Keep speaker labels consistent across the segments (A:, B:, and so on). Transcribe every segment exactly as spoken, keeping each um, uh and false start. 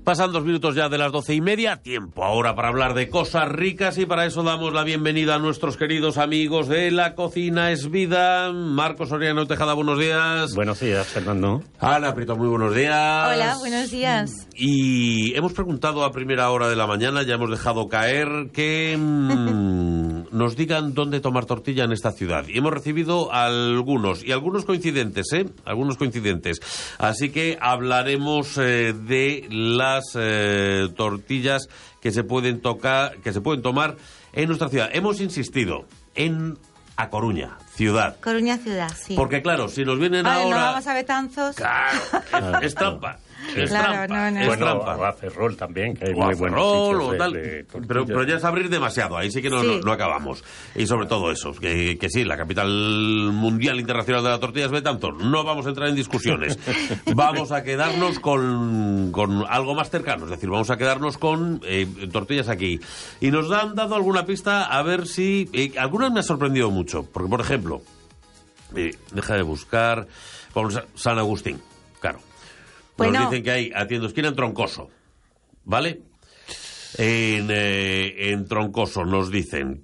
A: Pasan dos minutos ya de las doce y media, tiempo ahora para hablar de cosas ricas y para eso damos la bienvenida a nuestros queridos amigos de La Cocina es Vida. Marcos Soriano Tejada, buenos días.
B: Buenos días, Fernando.
A: Ana Prieto, muy buenos días.
C: Hola, buenos días.
A: Y hemos preguntado a primera hora de la mañana, ya hemos dejado caer que mmm, nos digan dónde tomar tortilla en esta ciudad. Y hemos recibido algunos, y algunos coincidentes, ¿eh? Algunos coincidentes. Así que hablaremos eh, de las Eh, tortillas que se pueden tocar, que se pueden tomar en nuestra ciudad. Hemos insistido en A Coruña, ciudad.
C: Coruña, ciudad, sí.
A: Porque claro, si nos vienen
C: Ay,
A: ahora...
C: no vamos a Betanzos.
A: Claro, es, es trampa.
B: Sí.
A: Es
C: Claro,
A: trampa,
C: no, no.
A: es
B: Bueno,
A: trampa.
B: o a Ferrol también, que hay
A: O a
B: muy buenos
A: Ferrol,
B: sitios
A: o
B: de-
A: tal.
B: de
A: pero, pero ya es abrir demasiado, ahí sí que no,
C: Sí.
A: no, no acabamos. Y sobre todo eso, que, que sí, la capital mundial internacional de la tortilla es Betanzos. No vamos a entrar en discusiones. Vamos a quedarnos con, con algo más cercano, es decir, vamos a quedarnos con eh, tortillas aquí. Y nos han dado alguna pista a ver si... Eh, algunas me ha sorprendido mucho, porque por ejemplo, eh, deja de buscar, vamos a San Agustín, claro. Nos
C: Bueno.
A: dicen que hay a Tienda Esquina en Troncoso, ¿vale? En, eh, en Troncoso nos dicen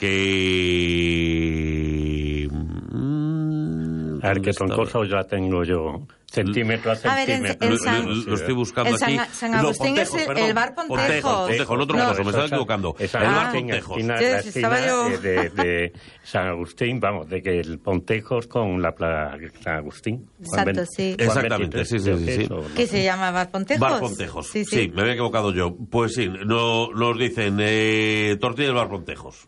A: que... Mm,
B: A ver, que
A: ¿dónde
B: son
A: estaba?
B: cosas ya tengo yo. Centímetro a
C: A ver, en-
B: centímetro.
C: en
A: Lo,
C: San-
A: lo- lo estoy buscando
C: en San-
A: aquí.
C: San
A: No,
C: Agustín es
A: Pontejos,
C: el-
A: perdón.
C: el bar Pontejos.
A: Pontejos, no Troncoso, me estaba equivocando.
B: Es
A: El
B: San
A: bar
B: Agustín,
A: Pontejos.
B: esquina-
C: Sí,
B: la
C: sí,
B: esquina
C: estaba yo.
B: eh, de, de San Agustín, vamos, de que el Pontejos con la plaza San Agustín. Juan
C: Exacto,
B: Ven-
C: sí.
B: Juan
A: Exactamente,
B: veintitrés,
A: sí, sí,
B: creo
A: sí,
B: que
A: sí.
B: es, o no
C: ¿Qué
B: sé.
C: se llama Bar Pontejos?
A: Bar Pontejos.
C: Sí,
A: Sí,
C: sí.
A: me había equivocado yo. Pues sí, no, nos dicen eh, tortilla del Bar Pontejos.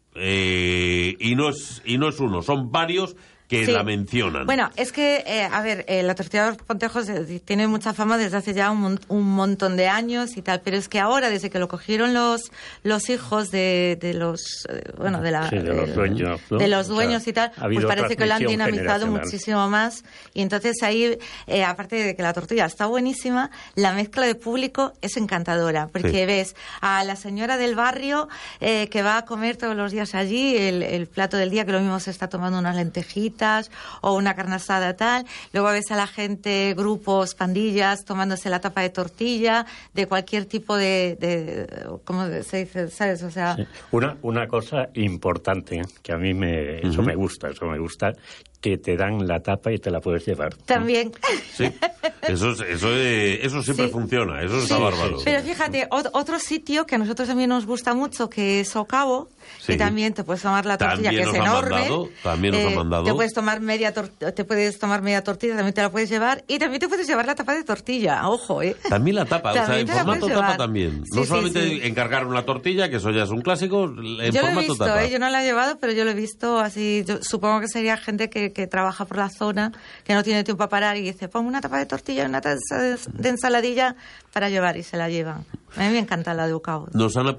A: Eh, y, no es, y no es uno, son varios que
C: Sí.
A: la mencionan.
C: Bueno, es que, eh, a ver, eh, la tortilla de los Pontejos eh, tiene mucha fama desde hace ya un, mon- un montón de años y tal, pero es que ahora, desde que lo cogieron los los hijos de, de los, eh, bueno, de la...
B: Sí, de los
C: del-
B: dueños, ¿no?
C: De los
B: O sea,
C: dueños y tal,
B: ha habido
C: pues parece que lo han
B: transmisión
C: dinamizado
B: generacional.
C: muchísimo más y entonces ahí, eh, aparte de que la tortilla está buenísima, la mezcla de público es encantadora, porque
A: Sí.
C: ves a la señora del barrio eh, que va a comer todos los días allí el, el plato del día, que lo mismo se está tomando unas lentejitas o una carne asada tal, luego ves a la gente, grupos, pandillas, tomándose la tapa de tortilla, de cualquier tipo de, de ¿cómo se dice? ¿Sabes? O sea...
B: Sí. Una, una cosa importante, que a mí me, eso
A: Ujú.
B: me gusta, eso me gusta, que te dan la tapa y te la puedes llevar.
C: También.
A: Sí, eso, es- eso, eh, eso siempre
C: Sí.
A: funciona, eso está
C: Sí,
A: bárbaro.
C: Pero fíjate, ot- otro sitio que a nosotros también nos gusta mucho, que es Socavo,
A: Sí.
C: que también te puedes tomar la tortilla,
A: También
C: que es
A: nos han
C: enorme.
A: mandado, también nos han mandado.
C: Te puedes tomar media tor- te puedes tomar media tortilla, también te la puedes llevar, y también te puedes llevar la tapa de tortilla, ojo, ¿eh?
A: También la tapa, o sea,
C: También
A: en
C: te la
A: formato
C: puedes
A: tapa
C: llevar.
A: también.
C: Sí,
A: no
C: sí,
A: solamente
C: sí.
A: encargar una tortilla, que eso ya es un clásico, en
C: Yo lo he
A: formato
C: visto,
A: tapa.
C: ¿eh? Yo no la he llevado, pero yo lo he visto así. Yo supongo que sería gente que, que trabaja por la zona, que no tiene tiempo a parar y dice, ponme una tapa de tortilla y una tapa de ensaladilla para llevar, y se la llevan. A mí me encanta la de Ucao.
A: Nos han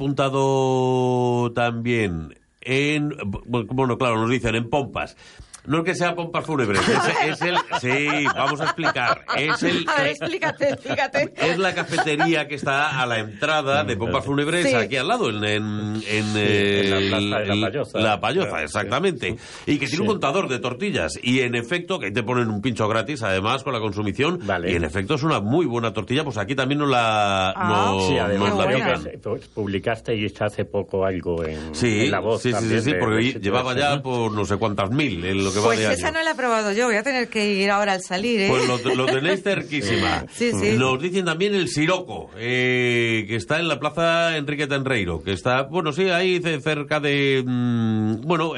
A: apuntado también en... Bueno, claro, nos dicen en pompas. No es que sea pompas fúnebres, es, es el... Sí, vamos a explicar. Es el...
C: A ver, explícate, explícate.
A: Es la cafetería que está a la entrada de Pompas Fúnebres,
C: Sí.
A: aquí al lado, en, en, en,
B: en la
A: el-
B: plaza de La
A: el-
B: Payoza.
A: La Payoza,
B: Claro,
A: exactamente. Y que tiene
B: Sí.
A: un contador de tortillas. Y en efecto, que ahí te ponen un pincho gratis, además, con la consumición.
B: Vale.
A: Y en efecto es una muy buena tortilla, pues aquí también nos la,
C: Ah,
A: nos,
B: Sí, además,
A: nos la
C: qué
B: creo
C: buena.
A: pican.
B: que pues, publicasteis hace poco algo en,
A: Sí,
B: en La Voz
A: sí, sí, sí,
B: también
A: sí,
B: de-
A: porque
B: de ese
A: llevaba
B: tipo,
A: ya
B: ¿no?
A: por no sé cuántas mil en lo que va
C: Pues
A: de
C: esa
A: año.
C: no la he probado yo, voy a tener que ir ahora al salir, ¿eh?
A: Pues lo, lo tenéis cerquísima.
C: Sí, sí.
A: Nos dicen también el Siroco, eh, que está en la plaza Enrique Tenreiro, que está, bueno, sí, ahí ce- cerca de, mm, bueno,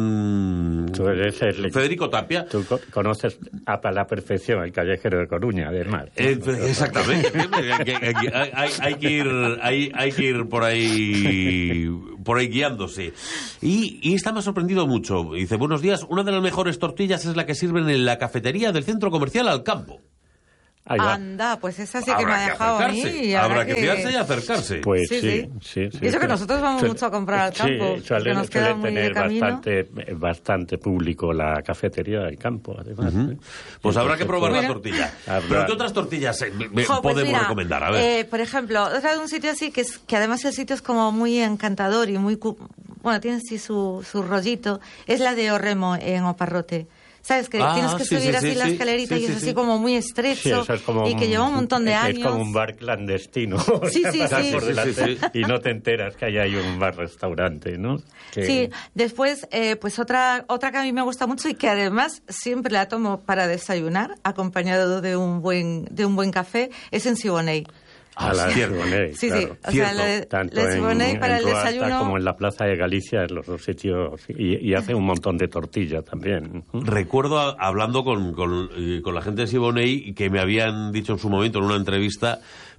A: en
B: Tú eres el-
A: Federico Tapia.
B: Tú co- conoces a pa- la perfección el callejero de Coruña, además.
A: Eh, exactamente. hay, que- hay que- hay- hay que ir, hay, hay que ir por ahí, por ahí guiándose. Y, y esta me ha sorprendido mucho. Dice, buenos días, una de las mejores tortillas es la que sirven en la cafetería del centro comercial Alcampo.
B: Ahí va.
C: Anda, pues esa sí que me
A: Habrá
C: ha
A: que
C: dejado a mí.
A: acercarse,
C: y
A: habrá
C: habrá
A: que fiarse y acercarse.
B: Pues
C: Sí,
B: sí,
C: sí.
B: sí, sí.
C: Y eso que nosotros vamos
B: Suele-
C: mucho a comprar al campo,
B: Sí, suele,
C: que nos queda
B: suele
C: muy de
B: tener
C: camino.
B: bastante, bastante público la cafetería del campo, además. ¿eh?
A: Pues habrá que
B: Entonces,
A: probar
B: pues,
A: la tortilla.
B: Habrá-
A: Pero ¿qué otras tortillas eh, me- me
C: Jo, pues
A: podemos
C: mira,
A: recomendar? A ver.
C: eh, por ejemplo, otra de un sitio así, que es que además el sitio es como muy encantador y muy... cu- Bueno, tiene así su, su rollito, es la de Orremo en Oparrote. ¿Sabes? Que
A: Ah,
C: tienes que
A: sí,
C: subir
A: sí,
C: así
A: sí,
C: la
A: sí,
C: escalerita
A: sí,
C: y es
A: sí,
C: así
A: sí.
C: como muy
B: Sí,
C: estrecho
B: eso es como
C: y que lleva un montón de
B: es
C: años.
B: como un bar clandestino.
C: Sí, sí,
B: Pasas
C: sí.
B: por
A: Sí,
B: delante
A: sí, sí.
B: y no te enteras que ahí hay un bar-restaurante, ¿no? Que-
C: Sí, después, eh, pues otra, otra que a mí me gusta mucho y que además siempre la tomo para desayunar, acompañado de un buen, de un buen café, es en Siboney.
B: A la
A: cierto.
B: Siboney,
C: Sí,
B: claro.
C: sí, o
A: Cierto.
C: sea, la,
B: Tanto
C: la
B: en,
C: Siboney para
B: en
C: el
B: Ruarta
C: desayuno.
B: como en la Plaza de Galicia, en los dos sitios. Y, y hace un montón de tortilla también.
A: Recuerdo a- hablando con, con, eh, con la gente de Siboney que me habían dicho en su momento en una entrevista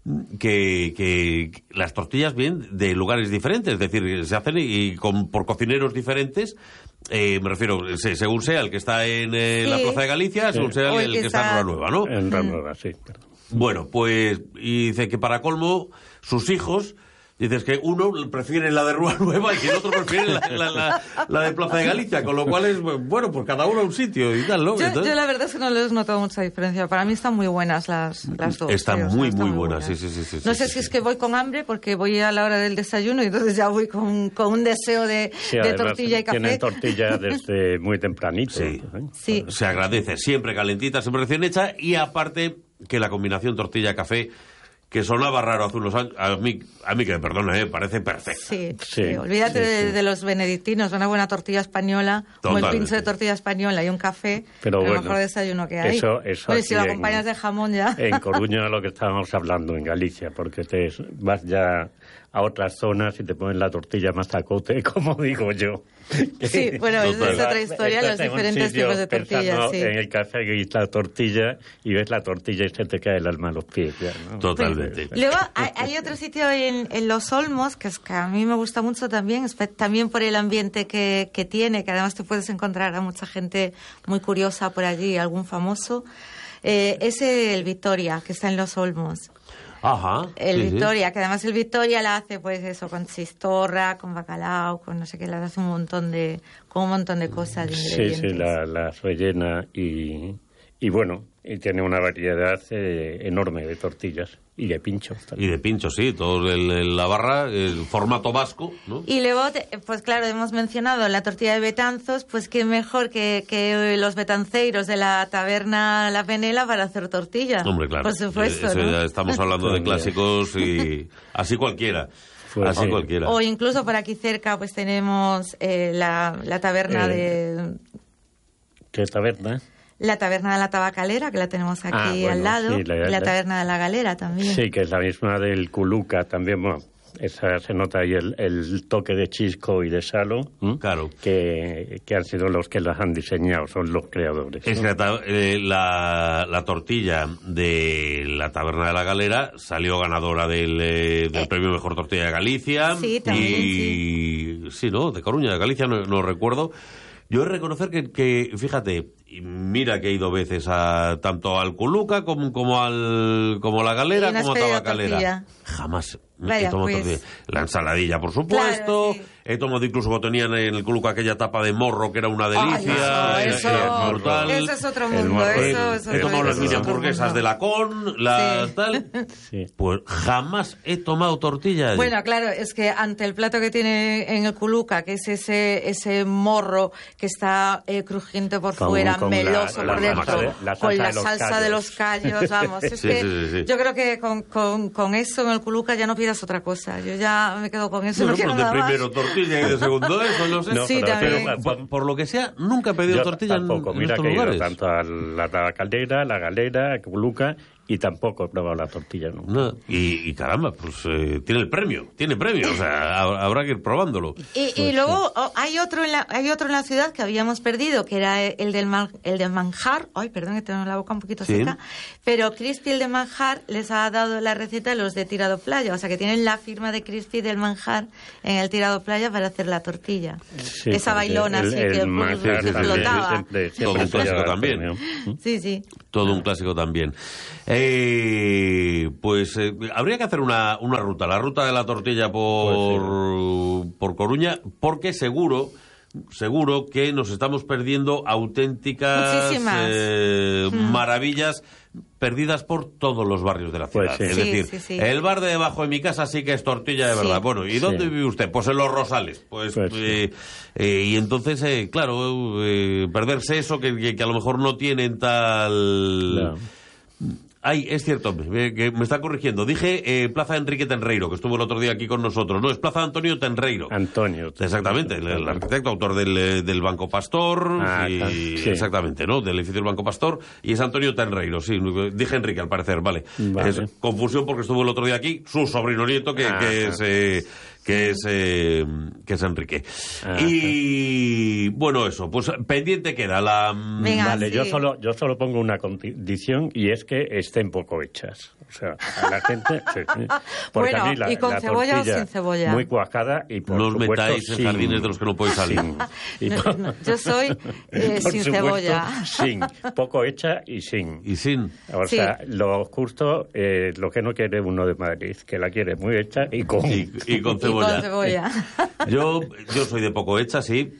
A: que, que las tortillas vienen de lugares diferentes, es decir, se hacen y con, por cocineros diferentes, eh, me refiero, se- según sea el que está en eh, la
C: Sí.
A: Plaza de Galicia, según sea
C: O
A: el,
C: el
A: que
C: que
A: está en
C: está-
A: Rueda Nueva, ¿no?
B: En Ranueva, sí. Perdón.
A: Bueno, pues, y dice que para colmo, sus hijos, dices que uno prefiere la de Rúa Nueva y el otro prefiere la, la, la, la de Plaza de Galicia, con lo cual es, bueno, pues cada uno a un sitio y tal, ¿no?
C: Yo,
A: Entonces,
C: yo la verdad es que no les noto mucha diferencia. Para mí están muy buenas las, las dos.
A: Están
C: sí, o sea,
A: muy,
C: están
A: muy buenas, sí, sí, sí, sí,
C: No
A: sí,
C: sé
A: sí,
C: si
A: sí.
C: es que voy con hambre porque voy a la hora del desayuno y entonces ya voy con, con un deseo de,
B: Sí,
C: de
B: además,
C: tortilla y café.
B: Tienen tortilla desde muy tempranito.
A: Sí.
B: ¿eh?
C: Sí.
A: se agradece, siempre calentita, siempre recién hecha, y aparte que la combinación tortilla-café, que sonaba raro hace unos años, a mí, a mí que me perdone, ¿eh? Parece perfecta.
C: Sí,
B: Sí,
C: sí, olvídate
B: sí,
C: de,
B: sí.
C: de los benedictinos, una buena tortilla española, un buen
A: Totalmente.
C: pincho de tortilla española y un café,
B: Pero
C: el
B: bueno,
C: mejor desayuno que hay.
B: eso- eso
C: Bueno, y si
B: aquí
C: lo
B: en-
C: acompañas de jamón ya.
B: En Coruña lo que estábamos hablando, en Galicia, porque te vas ya a otras zonas y te ponen la tortilla más tacote, como digo yo.
C: Sí, bueno, esa es
A: Total.
C: otra historia,
B: Estás
C: los
B: en un
C: diferentes
B: sitio
C: tipos de tortillas,
B: pensando
C: sí.
B: en el café y la tortilla, y ves la tortilla y se te cae el alma a los pies. Ya, ¿no?
A: Totalmente.
C: Luego hay, hay otro sitio en, en Los Olmos que, es que a mí me gusta mucho también, espe- también por el ambiente que, que tiene, que además te puedes encontrar a mucha gente muy curiosa por allí, algún famoso. Eh, es el Victoria, que está en Los Olmos.
A: Ajá.
C: El
A: sí, sí.
C: Victoria, que además el Victoria la hace pues eso, con chistorra, con bacalao, con no sé qué, la hace un montón de, con un montón de cosas, de
B: Sí,
C: ingredientes.
B: sí, la, la rellena y, y bueno, y tiene una variedad eh, enorme de tortillas y de pinchos
A: Y
B: también.
A: de pincho, sí, todo el, el- la barra, el formato vasco, ¿no?
C: Y luego, te- pues claro, hemos mencionado la tortilla de Betanzos, pues qué mejor que, que los betanceiros de la taberna La Penela para hacer tortilla.
A: Hombre, claro.
C: Por supuesto,
A: Eso
C: ¿no?
A: ya estamos hablando de clásicos y así cualquiera.
B: Pues
A: así
B: sí.
A: cualquiera.
C: O incluso por aquí cerca, pues tenemos eh, la, la taberna
B: Eh,
C: de...
B: ¿Qué taberna?
C: La taberna de la Tabacalera, que la tenemos aquí
B: Ah, bueno,
C: al lado,
B: sí, la-
C: y la
B: la-
C: taberna de la Galera también.
B: Sí, que es la misma del Culuca también. Bueno, esa se nota ahí el, el toque de Chisco y de Salo, ¿m?
A: Claro.
B: que, que han sido los que las han diseñado, son los creadores.
A: Es
B: ¿no?
A: que la, ta- eh, la, la tortilla de la Taberna de la Galera salió ganadora del, eh, del
C: Eh,
A: premio Mejor Tortilla de Galicia.
C: sí, también,
A: Y sí, ¿no? De Coruña, de Galicia, no, no recuerdo. Yo he de reconocer que, que, fíjate, y mira que he ido veces a tanto al Culuca como, como al como a la Galera
C: ¿Y no has
A: como a
C: pedido
A: Tabacalera.
C: tortilla?
A: Jamás
C: Vaya,
A: he tomado
C: pues.
A: tortilla. La ensaladilla, por supuesto.
C: Claro, sí.
A: He tomado incluso cuando tenían en el Culuca aquella tapa de morro que era una
C: Ay,
A: delicia.
C: eso,
A: era-
C: eso,
A: era brutal.
C: eso es otro
B: El
C: mundo,
B: morro.
C: eso,
A: Eh,
C: eso
A: he
C: es-
A: tomado las
C: eso
A: mini
C: es otro
A: hamburguesas
C: mundo.
A: de la con, las
C: Sí.
A: tal.
B: Sí.
A: Pues jamás he tomado tortilla allí.
C: Bueno, claro, es que ante el plato que tiene en el Culuca, que es ese ese morro que está eh, crujiente por
B: Con-
C: fuera,
B: con la-
C: meloso
B: la
C: por
B: salsa
C: dentro,
B: de- la
C: con
B: salsa
C: la
B: de los
C: salsa
B: callos.
C: de los callos, vamos. Es
A: Sí,
C: que
A: sí, sí, sí.
C: yo creo que con, con, con eso en el Culuca ya no pidas otra cosa. Yo ya me quedo con eso,
A: Bueno,
C: no quiero
A: pues de
C: nada más.
A: primero tortilla y de segundo eso, no sé.
B: No,
C: Sí,
B: pero-
C: también.
B: pero-
A: Por, por lo que sea, nunca he pedido
B: Yo
A: tortilla en,
B: tampoco,
A: en
B: mira
A: estos
B: que he ido
A: lugares.
B: tanto a la Tabacalera, la Galera, Culuca, y tampoco he probado la tortilla nunca.
A: No, y, y caramba, pues eh, tiene el premio, tiene premio, o sea, ha- habrá que ir probándolo.
C: Y, y luego oh, hay otro en la hay otro en la ciudad que habíamos perdido, que era el del man- el de manjar. Ay, perdón, que tengo la boca un poquito
A: Sí.
C: seca. Pero Crispy el de manjar les ha dado la receta a los de Tirado Playa, o sea que tienen la firma de Crispy del manjar en el Tirado Playa para hacer la tortilla.
B: Sí,
C: Esa
B: porque
C: bailona
B: el-
C: así
B: el
C: que
B: manjar
C: pues,
A: sí, sí, sí,
C: flotaba.
B: siempre- siempre
A: Todo un
B: se lleva
A: clásico
B: el
A: también.
B: premio.
C: Sí, sí.
A: Todo un clásico también. Eh, pues eh, habría que hacer una, una ruta, la ruta de la tortilla por, por Coruña, porque seguro seguro que nos estamos perdiendo auténticas eh, mm. maravillas perdidas por todos los barrios de la ciudad.
B: Pues sí.
A: Es
C: sí,
A: decir,
C: sí, sí.
A: el bar de debajo de mi casa sí que es tortilla de verdad. Sí. Bueno, ¿y dónde sí. vive usted? Pues en Los Rosales. Pues, pues eh, sí. eh, y entonces, eh, claro, eh, perderse eso que, que, que a lo mejor no tienen tal... No. Ay, es cierto, me, que me está corrigiendo. Dije eh, Plaza Enrique Tenreiro, que estuvo el otro día aquí con nosotros. No, es Plaza Antonio Tenreiro.
B: Antonio.
A: Exactamente, el, el arquitecto, autor del, del Banco Pastor.
B: Ah,
A: y,
B: sí.
A: Exactamente, ¿no? Del edificio del Banco Pastor. Y es Antonio Tenreiro, sí. Dije Enrique, al parecer, vale.
B: vale.
A: Es confusión porque estuvo el otro día aquí su sobrino nieto, que, que es... Eh, que es eh, que es Enrique. Ajá. Y bueno, eso, pues pendiente queda la...
C: Venga,
B: vale,
C: sí.
B: yo solo yo solo pongo una condición y es que estén poco hechas. O sea, a la gente... Sí, sí. Porque
C: bueno,
B: a mí la,
C: ¿y con
B: la
C: cebolla o sin cebolla?
B: Muy cuajada y por
A: no os
B: supuesto...
A: metáis en
B: sin,
A: jardines de los que no podéis salir.
B: Sin, y
C: no,
B: por,
C: no, yo soy eh, sin
B: supuesto,
C: cebolla.
B: Sin, poco hecha y sin.
A: Y sin.
B: O
C: sí.
B: sea, lo justo, eh, lo que no quiere uno de Madrid, que la quiere muy hecha y con...
A: Y, y con cebolla.
C: Y con cebolla.
A: Yo, yo soy de poco hecha, sí,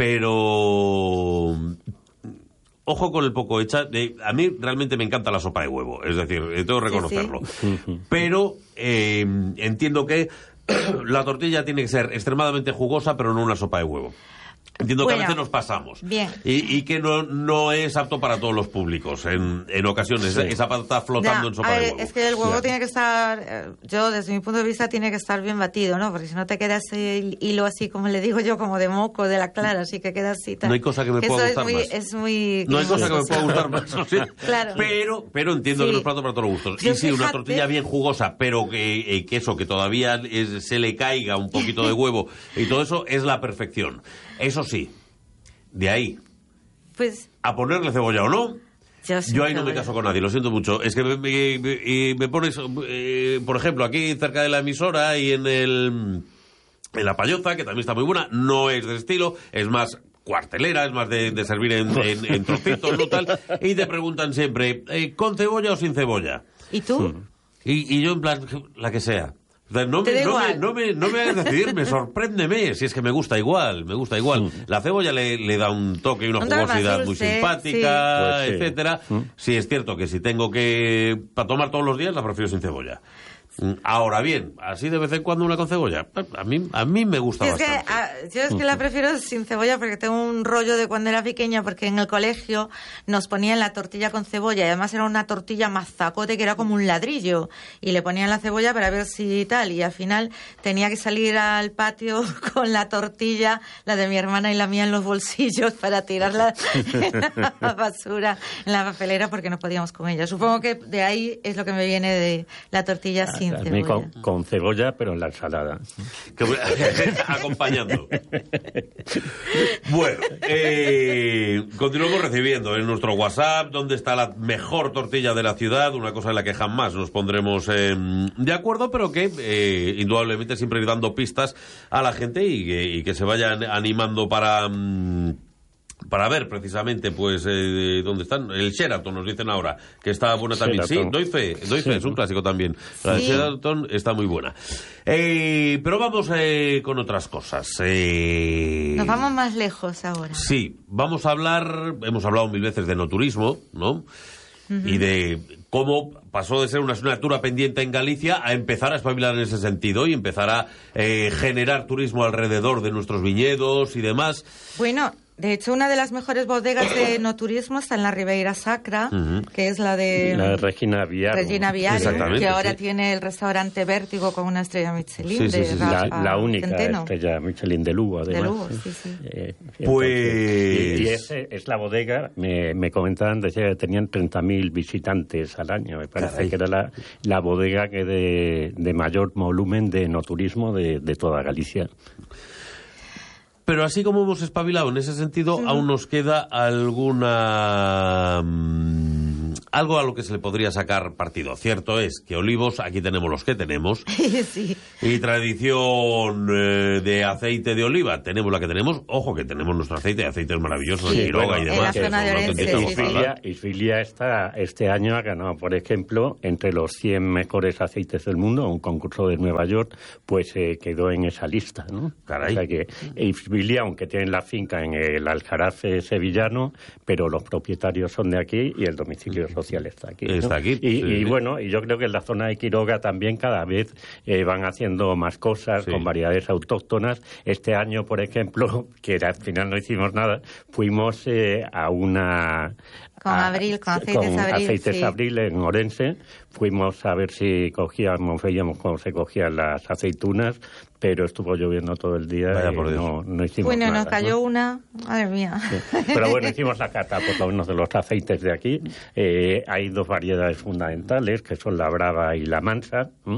A: pero... Ojo con el poco hecha. Eh, a mí realmente me encanta la sopa de huevo, es decir, eh, tengo que reconocerlo.
C: Sí,
B: sí.
A: Pero eh, entiendo que la tortilla tiene que ser extremadamente jugosa, pero no una sopa de huevo. Entiendo bueno, que a veces nos pasamos.
C: Bien.
A: Y, y que no, no es apto para todos los públicos en, en ocasiones. Sí. Esa patata flotando
C: ya,
A: en sopa
C: ver,
A: de huevo.
C: Es que el huevo
A: ya.
C: tiene que estar, yo desde mi punto de vista, tiene que estar bien batido, ¿no? Porque si no te queda ese hilo así, como le digo yo, como de moco de la clara, así que queda así. Tal.
A: No hay cosa que me pueda
C: Eso
A: gustar
C: es muy,
A: más.
C: Es muy,
A: no hay cosa que me pueda gustar más. ¿Sí?
C: Claro.
A: Pero, pero entiendo
C: sí.
A: que no es plato para todos los gustos.
C: Yo
A: y sí,
C: fíjate...
A: una tortilla bien jugosa, pero que, eh, que eso, que todavía es, se le caiga un poquito de huevo y todo eso es la perfección. Eso sí. De ahí
C: pues,
A: a ponerle cebolla o no,
C: yo,
A: yo ahí no me caso con nadie, lo siento mucho. Es que me, me, me, me pones, eh, por ejemplo, aquí cerca de la emisora y en el en la payoza, que también está muy buena, no es de estilo, es más cuartelera, es más de, de servir en, en, en trocitos, ¿no? Tal, y te preguntan siempre, eh, ¿con cebolla o sin cebolla?
C: ¿Y tú?
A: Y, y yo en plan, la que sea. O sea, no, me, no, me, no, me, no me hagas decidirme, sorpréndeme, si es que me gusta igual, me gusta igual. Mm. La cebolla le, le da un toque y una un jugosidad muy simpática, sí. Pues sí. etcétera. Mm. Sí, es cierto que si tengo que... para tomar todos los días, la prefiero sin cebolla. Ahora bien, así de vez en cuando una con cebolla, a mí, a mí me gusta
C: sí,
A: bastante.
C: Es que, a, yo es que la prefiero sin cebolla porque tengo un rollo de cuando era pequeña, porque en el colegio nos ponían la tortilla con cebolla y además era una tortilla mazacote que era como un ladrillo y le ponían la cebolla para ver si tal y al final tenía que salir al patio con la tortilla, la de mi hermana y la mía en los bolsillos para tirarla en la basura, en la papelera porque no podíamos con ella. Supongo que de ahí es lo que me viene de la tortilla sin
B: A mí con, con cebolla, pero en la ensalada.
A: Acompañando. Bueno, eh, continuamos recibiendo en nuestro WhatsApp dónde está la mejor tortilla de la ciudad, una cosa en la que jamás nos pondremos eh, de acuerdo, pero que eh, indudablemente siempre ir dando pistas a la gente y que, y que se vayan animando para... Mm, para ver precisamente pues eh, dónde están. El Sheraton nos dicen ahora que está buena también.
B: Sheraton.
A: Sí, doy fe, doy fe,
B: sí.
A: es un clásico también. La
C: sí.
A: Sheraton está muy buena. Eh, pero vamos eh, con otras cosas. Eh...
C: Nos vamos más lejos ahora.
A: Sí, vamos a hablar, hemos hablado mil veces de no turismo, ¿no? Uh-huh. Y de cómo pasó de ser una asignatura pendiente en Galicia a empezar a espabilar en ese sentido y empezar a eh, generar turismo alrededor de nuestros viñedos y demás.
C: Bueno, de hecho, una de las mejores bodegas de no turismo está en la Ribeira Sacra, uh-huh. que es la de...
B: La Regina Viaro.
C: Regina Viaro, que ahora sí. tiene el restaurante Vértigo con una estrella Michelin.
A: Sí, sí,
C: de
A: sí, sí.
C: Rafa
B: La, la única
C: Centeno.
B: estrella Michelin de Lugo, además.
C: De Lugo, sí, sí.
B: Eh,
A: pues...
B: Y, y ese es la bodega, me, me comentaban, decía que tenían treinta mil visitantes al año. Me parece Caray. que era la, la bodega que de, de mayor volumen de no turismo de, de toda Galicia.
A: Pero así como hemos espabilado en ese sentido, sí. aún nos queda alguna algo a lo que se le podría sacar partido. Cierto es que olivos, aquí tenemos los que tenemos.
C: Sí.
A: Y tradición eh, de aceite de oliva, tenemos la que tenemos. Ojo, que tenemos nuestro aceite, de aceites maravillosos,
C: Sí,
A: de Quiroga
C: bueno,
A: y demás.
C: en la zona de Orense, sí,
B: Isfilia, Isfilia está, este año ha ganado, por ejemplo, entre los cien mejores aceites del mundo, un concurso de Nueva York, pues eh, quedó en esa lista, ¿no?
A: Caray.
B: O sea que Isfilia, aunque tienen la finca en el Aljarafe sevillano, pero los propietarios son de aquí y el domicilio social está aquí, ¿no?
A: Está aquí.
B: Y,
A: Sí.
B: y bueno, y yo creo que en la zona de Quiroga también cada vez eh, van haciendo más cosas
A: Sí.
B: con variedades autóctonas. Este año, por ejemplo, que al final no hicimos nada, fuimos eh, a una...
C: Con
B: a-
C: Abril, con Aceites
B: con
C: Abril,
B: Aceites
C: sí.
B: Abril en Orense. Fuimos a ver si cogíamos, veíamos cómo se cogían las aceitunas, pero estuvo lloviendo todo el día
A: Vaya
B: y
A: por Dios.
B: no, no hicimos
C: Bueno,
B: nada.
C: nos cayó
B: ¿no?
C: una, madre mía.
B: Sí. Pero bueno, hicimos la cata, por lo menos, de los aceites de aquí. Eh, hay dos variedades fundamentales, que son la Brava y la Mansa. ¿m?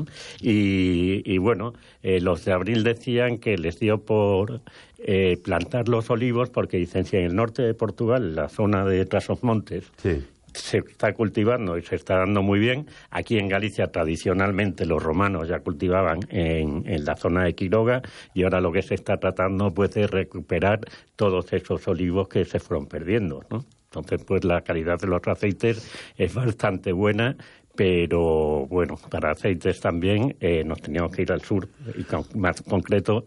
B: Y, y bueno, eh, los de Abril decían que les dio por eh, plantar los olivos, porque dicen, si en el norte de Portugal, en la zona de Trás-os-Montes,
A: Sí.
B: se está cultivando y se está dando muy bien. Aquí en Galicia tradicionalmente los romanos ya cultivaban en, en la zona de Quiroga y ahora lo que se está tratando pues es recuperar todos esos olivos que se fueron perdiendo, ¿no? Entonces pues la calidad de los aceites es bastante buena, pero bueno, para aceites también eh, nos teníamos que ir al sur y con, más concreto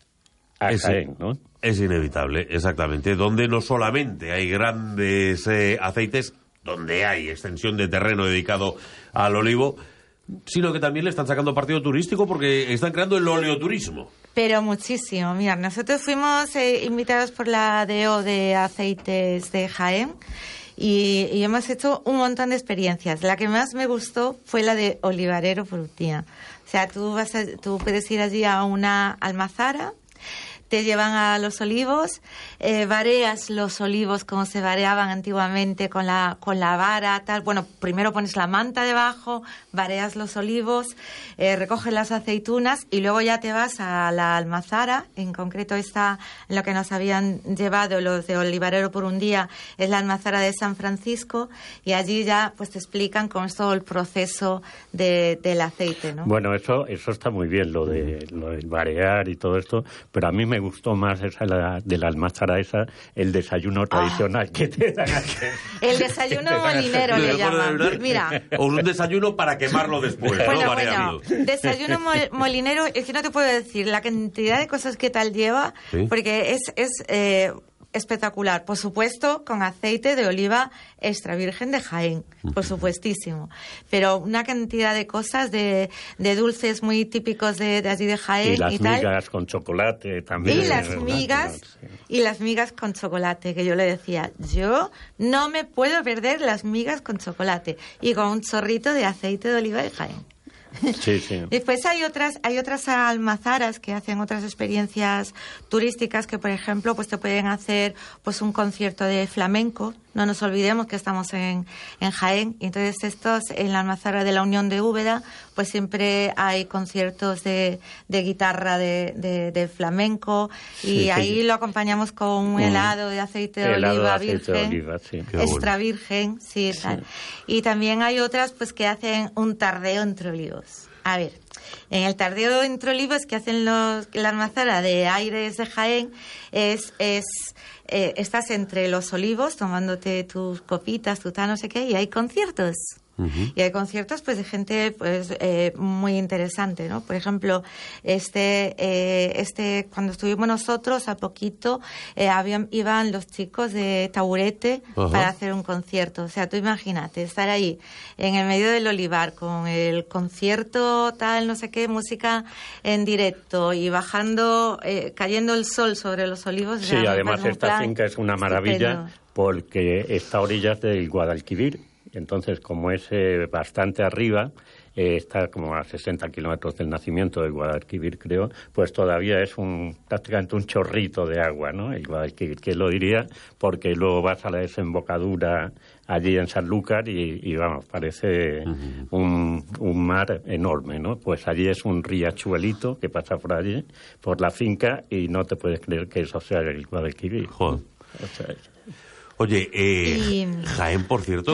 B: a
A: Ese-
B: Jaén, ¿no?
A: Es inevitable, exactamente. Donde no solamente hay grandes eh, aceites, donde hay extensión de terreno dedicado al olivo, sino que también le están sacando partido turístico porque están creando el oleoturismo.
C: Pero muchísimo. Mira, nosotros fuimos eh, invitados por la D O de Aceites de Jaén y, y hemos hecho un montón de experiencias. La que más me gustó fue la de Olivarero Frutía. O sea, tú, vas a- tú puedes ir allí a una almazara, te llevan a los olivos, eh, vareas los olivos como se vareaban antiguamente con la, con la vara, tal. Bueno, primero pones la manta debajo, vareas los olivos, eh, recoges las aceitunas y luego ya te vas a la almazara. En concreto está lo que nos habían llevado los de Olivarero por un día, es la almazara de San Francisco, y allí ya pues te explican cómo es todo el proceso de, del aceite, ¿no?
B: Bueno, eso eso está muy bien, lo de lo del varear y todo esto, pero a mí me gustó más esa la, de la almazara esa, el desayuno tradicional que te dan aquí.
C: El desayuno molinero le llaman. Mira.
A: O un desayuno para quemarlo después, ¿no?
C: Bueno,
A: Variable.
C: bueno, desayuno mol- molinero, es que no te puedo decir la cantidad de cosas que tal lleva,
A: ¿Sí?
C: porque es, es eh, espectacular. Por supuesto, con aceite de oliva extra virgen de Jaén, por supuestísimo. Pero una cantidad de cosas, de, de dulces muy típicos de, de allí de Jaén
B: Y las
C: y tal.
B: migas con chocolate también.
C: Y las
B: ¿verdad?
C: migas,
B: Sí.
C: y las migas con chocolate, que yo le decía, yo no me puedo perder las migas con chocolate y con un chorrito de aceite de oliva de Jaén.
B: Sí, sí.
C: Después hay otras, hay otras almazaras que hacen otras experiencias turísticas que, por ejemplo, pues te pueden hacer pues un concierto de flamenco. No nos olvidemos que estamos en, en Jaén. Y entonces estos, en la almazara de la Unión de Úbeda, pues siempre hay conciertos de, de guitarra de, de, de flamenco. Y
B: Sí, sí.
C: ahí lo acompañamos con un
B: Mm.
C: helado de aceite de
B: Helado de
C: oliva
B: aceite de
C: virgen.
B: oliva, sí.
A: Qué bueno.
C: Extra virgen, sí, tal. Y también hay otras pues que hacen un tardeo entre olivos. A ver, en el tardeo entre olivos que hacen los, la almazara de Aires de Jaén es, es eh, estás entre los olivos tomándote tus copitas, tu tal no sé qué, y hay conciertos.
A: Ujú.
C: Y hay conciertos pues de gente pues eh, muy interesante, ¿no? Por ejemplo, este eh, este cuando estuvimos nosotros a poquito eh, habían iban los chicos de Taburete
A: Ajá.
C: para hacer un concierto. O sea, tú imagínate estar ahí en el medio del olivar con el concierto tal no sé qué, música en directo y bajando eh, cayendo el sol sobre los olivos. O
B: Sí,
C: sea, me
B: además
C: parece un
B: esta
C: plan
B: finca es una maravilla
C: estupendo.
B: porque está a orillas del Guadalquivir. Entonces, como es eh, bastante arriba, eh, está como a sesenta kilómetros del nacimiento del Guadalquivir, creo, pues todavía es un prácticamente un chorrito de agua, ¿no? El Guadalquivir, que lo diría, porque luego vas a la desembocadura allí en Sanlúcar y, y vamos, parece uh-huh. un, un mar enorme, ¿no? Pues allí es un riachuelito que pasa por allí, por la finca, y no te puedes creer que eso sea el Guadalquivir.
A: Joder.
B: O sea,
A: Oye, eh,
C: Y-
A: Jaén, por cierto,
C: Claro.
A: que,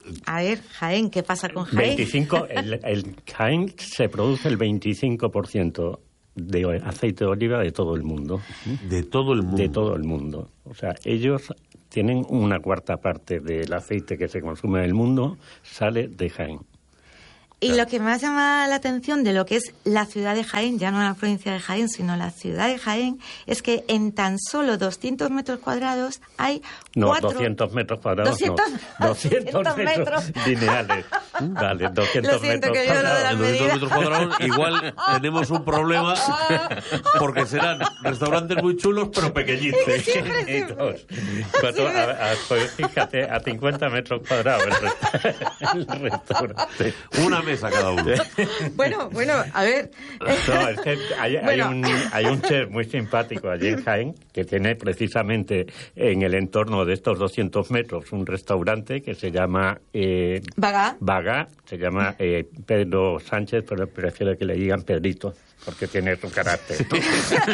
C: A ver, Jaén, ¿qué pasa con Jaén?
B: veinticinco, el, el Jaén se produce el veinticinco por ciento de aceite de oliva de todo el mundo.
A: De todo el mundo.
B: De todo el mundo. O sea, ellos tienen una cuarta parte del aceite que se consume en el mundo, sale de Jaén.
C: Y claro, lo que más llama la atención de lo que es la ciudad de Jaén, ya no la provincia de Jaén, sino la ciudad de Jaén, es que en tan solo doscientos metros cuadrados hay
B: no,
C: cuatro...
B: doscientos metros cuadrados,
C: doscientos,
B: no, doscientos metros lineales. Vale, doscientos metros
C: que yo lo de la
A: En doscientos metros cuadrados igual tenemos un problema porque serán restaurantes muy chulos pero pequeñitos.
B: pequeñitos. Cuatro, a, a, pues fíjate, a cincuenta metros cuadrados el, el restaurante.
A: Una mesa cada uno.
C: Bueno, bueno, a ver.
B: No, es que hay, hay, bueno. un, hay un chef muy simpático allí en Jaén que tiene precisamente en el entorno de estos doscientos metros un restaurante que se llama... Eh,
C: Bagá.
B: Bagá, se llama eh, Pedro Sánchez, pero prefiero que le digan Pedrito, porque tiene su carácter, ¿no?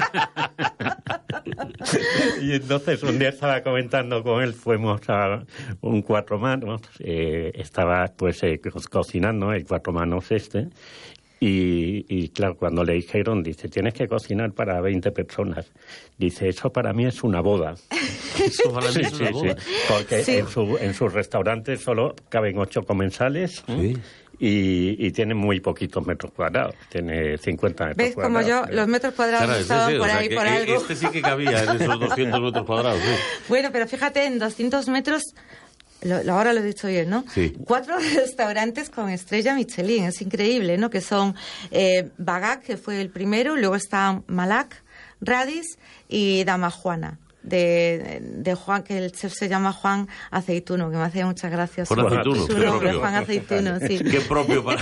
B: Y entonces un día estaba comentando con él, fuimos a un cuatro manos, eh, estaba pues eh, cocinando el cuatro manos este, y, y claro, cuando le dijeron, dice, tienes que cocinar para veinte personas, dice, eso para mí es una boda.
A: Eso para mí sí, es una
B: sí,
A: boda.
B: Sí, porque sí. en su en sus restaurantes solo caben ocho comensales. Sí. Y, y tiene muy poquitos metros cuadrados, tiene cincuenta metros
C: ¿Ves?
B: cuadrados.
C: Como yo, los metros cuadrados claro, estaban sí, por ahí, por algo.
A: Este sí que cabía en esos doscientos metros cuadrados. Sí.
C: Bueno, pero fíjate, en doscientos metros, lo, ahora lo he dicho bien, ¿no?
A: Sí.
C: Cuatro restaurantes con estrella Michelin, es increíble, ¿no? Que son eh, Bagá, que fue el primero, luego está Malak, Radis y Dama Juana. De, de Juan, que el chef se llama Juan Aceituno, que me hacía muchas gracias.
A: Juan Aceituno,
C: su nombre, Juan Aceituno, sí.
A: Qué propio para...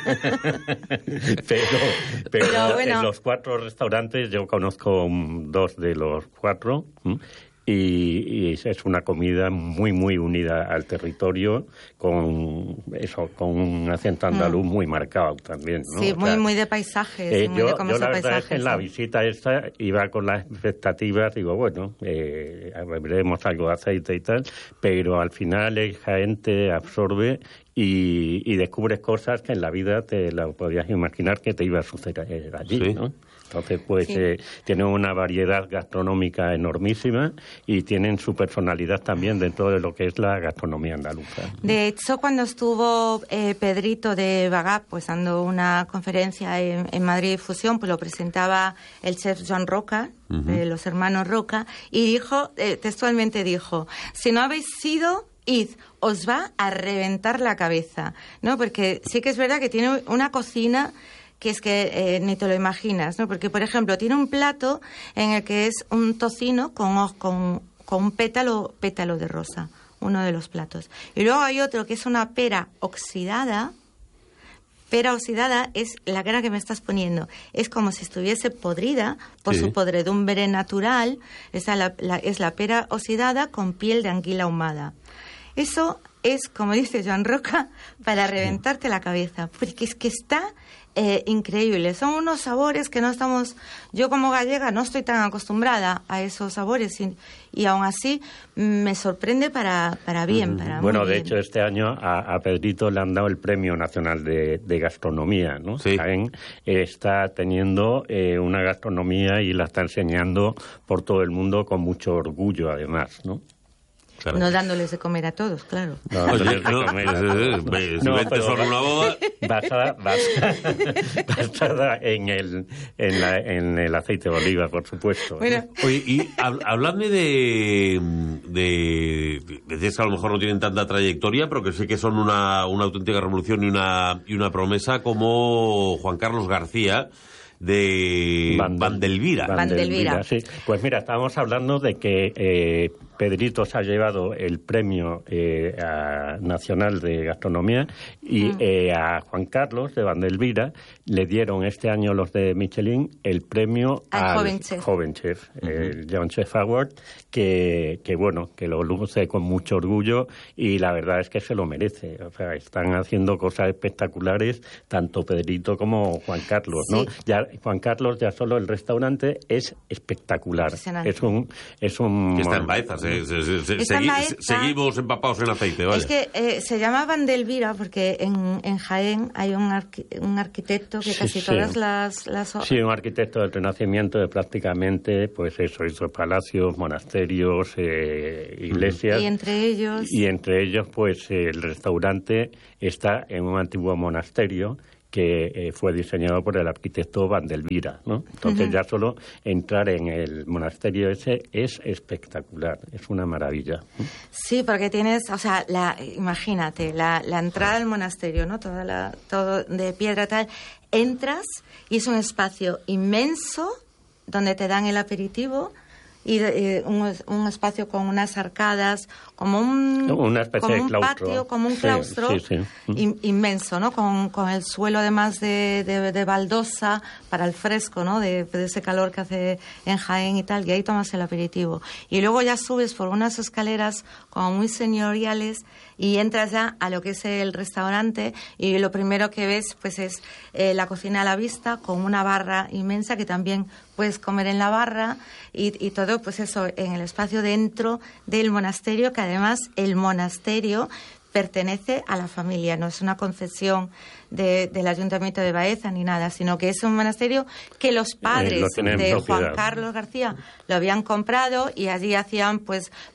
B: pero, pero, pero bueno, en los cuatro restaurantes yo conozco um, dos de los cuatro um, y, y es una comida muy, muy unida al territorio con eso, con un acento andaluz mm. muy marcado también, ¿no?
C: Sí,
B: o
C: muy,
B: sea,
C: muy de paisajes.
B: Eh,
C: muy
B: yo,
C: de
B: yo la verdad
C: paisajes,
B: es que en
C: sí.
B: la visita esta iba con las expectativas, digo, bueno, eh, veremos algo de aceite y tal, pero al final el Jaén te absorbe y, y descubres cosas que en la vida te la podías imaginar que te iba a suceder allí, ¿sí? ¿no? Entonces, pues, sí. eh, tienen una variedad gastronómica enormísima y tienen su personalidad también dentro de lo que es la gastronomía andaluza.
C: De hecho, cuando estuvo eh, Pedrito de Bagá, pues dando una conferencia en, en Madrid Fusión, pues lo presentaba el chef Joan Roca, uh-huh. de los hermanos Roca, y dijo, eh, textualmente dijo, si no habéis sido... id, os va a reventar la cabeza, ¿no? Porque sí que es verdad que tiene una cocina que es que eh, ni te lo imaginas, ¿no? Porque, por ejemplo, tiene un plato en el que es un tocino con, con, con un pétalo, pétalo de rosa, uno de los platos. Y luego hay otro que es una pera oxidada. Pera oxidada es la cara que me estás poniendo. Es como si estuviese podrida por sí. su podredumbre natural. Esa la, la, es la pera oxidada con piel de anguila ahumada. Eso es, como dice Joan Roca, para reventarte la cabeza, porque es que está eh, increíble. Son unos sabores que no estamos... Yo como gallega no estoy tan acostumbrada a esos sabores y, y aún así me sorprende para, para bien. Para
B: bueno,
C: muy
B: de
C: bien.
B: hecho, este año a, a Pedrito le han dado el Premio Nacional de, de Gastronomía, ¿no?
A: Sí.
B: Jaén está teniendo eh, una gastronomía y la está enseñando por todo el mundo con mucho orgullo, además, ¿no?
C: Claro. No dándoles de comer a todos, claro.
B: No,
A: Oye,
B: dándoles de
A: no,
B: comer.
A: eh, si
B: No,
A: vete
B: pero
A: solo una boda...
B: Basada, basada, basada en, el, en, la, en el aceite de oliva, por supuesto.
C: Bueno.
B: ¿no?
A: Oye, y habladme de, de... Decías que a lo mejor no tienen tanta trayectoria, pero que sí que son una, una auténtica revolución y una, y una promesa, como Juan Carlos García, de
B: Vandel,
A: Vandelvira.
C: Vandelvira.
B: Sí. Pues mira, estábamos hablando de que eh, Pedrito se ha llevado el premio eh, a, nacional de gastronomía y mm. eh, a Juan Carlos de Vandelvira le dieron este año los de Michelin el premio
C: al,
B: al
C: joven chef,
B: joven chef
A: uh-huh.
B: el Young Chef Award, que, que bueno, que lo luce con mucho orgullo y la verdad es que se lo merece. O sea, están haciendo cosas espectaculares tanto Pedrito como Juan Carlos, ¿no?
C: Sí.
B: Ya Juan Carlos, ya solo el restaurante es espectacular. Es un... Es un
A: que está en Baeza, se, se, se, se,
C: está en Baeza.
A: Seguimos empapados en aceite, vale.
C: Es que eh, se llama Vandelvira porque en, en Jaén hay un, arqui, un arquitecto que casi sí, todas
B: sí.
C: las, las...
B: Sí, un arquitecto del Renacimiento de prácticamente, pues eso, hizo palacios, monasterios, eh, iglesias.
C: Y entre ellos...
B: Y entre ellos, pues el restaurante está en un antiguo monasterio que eh, fue diseñado por el arquitecto Vandelvira, ¿no? Entonces uh-huh. ya solo entrar en el monasterio ese es espectacular, es una maravilla.
C: Sí, porque tienes, o sea, la, imagínate, la, la entrada al monasterio, ¿no? Toda la, todo de piedra tal, entras y es un espacio inmenso donde te dan el aperitivo y eh, un, un espacio con unas arcadas, como un,
B: una especie
C: como
B: de
C: un
B: claustro.
C: patio, como un claustro
B: sí, sí, sí.
C: In, inmenso, ¿no? Con, con el suelo además de, de, de baldosa para el fresco, ¿no? De, de ese calor que hace en Jaén y tal, y ahí tomas el aperitivo. Y luego ya subes por unas escaleras como muy señoriales y entras ya a lo que es el restaurante y lo primero que ves pues es eh, la cocina a la vista con una barra inmensa que también puedes comer en la barra y, y todo pues eso en el espacio dentro del monasterio, que además el monasterio pertenece a la familia, no es una concesión de, del Ayuntamiento de Baeza ni nada, sino que es un monasterio que los padres
B: eh,
C: de Juan Carlos García lo habían comprado y allí hacían pues